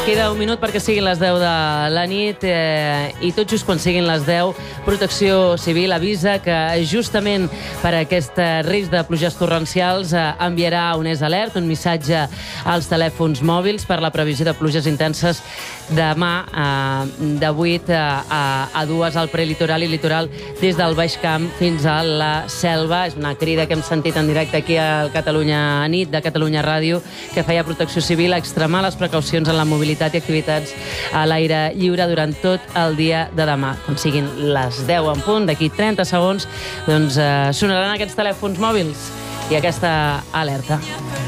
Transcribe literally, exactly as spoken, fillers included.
Queda un minut perquè siguin les deu de la nit eh, i tot just quan siguin les deu, Protecció Civil avisa que justament per aquest risc de pluges torrencials eh, enviarà un S Alert, un missatge als telèfons mòbils per la previsió de pluges intenses demà eh, de vuit a, a dues al prelitoral i litoral des del Baix Camp fins a la Selva. És una crida que hem sentit en directe aquí a Catalunya Nit, de Catalunya Ràdio, que feia Protecció Civil a extremar les precaucions en la mobilitat i activitats a l'aire lliure durant tot el dia de demà. Quan siguin les deu en punt, d'aquí trenta segons, doncs eh, sonaran aquests telèfons mòbils i aquesta alerta.